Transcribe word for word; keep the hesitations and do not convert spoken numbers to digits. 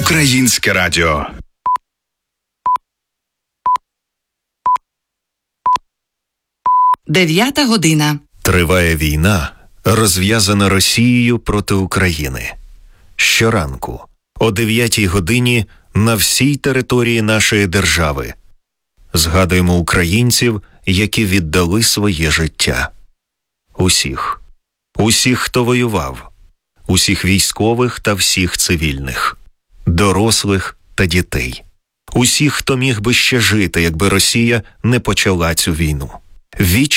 Українське радіо. Дев'ята година. Триває війна, розв'язана Росією проти України. Щоранку, о дев'ятій годині, на всій території нашої держави згадуємо українців, які віддали своє життя. Усіх. Усіх, хто воював. Усіх військових та всіх цивільних. Дорослих та дітей. Усіх, хто міг би ще жити, якби Росія не почала цю війну. Віч